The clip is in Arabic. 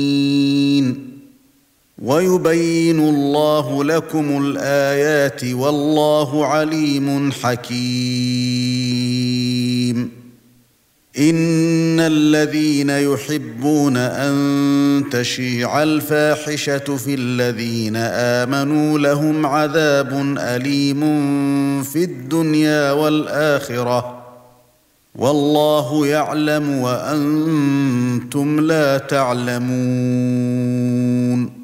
ويبين الله لكم الآيات والله عليم حكيم إن الذين يحبون أن تشيع الفاحشة في الذين آمنوا لهم عذاب أليم في الدنيا والآخرة والله يعلم وأنتم لا تعلمون